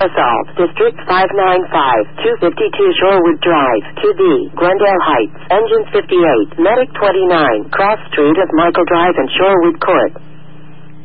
Assault. District 595, 252 Shorewood Drive, 2B, Glendale Heights. Engines 58, Medic 29, Cross Street of Michael Drive and Shorewood Court.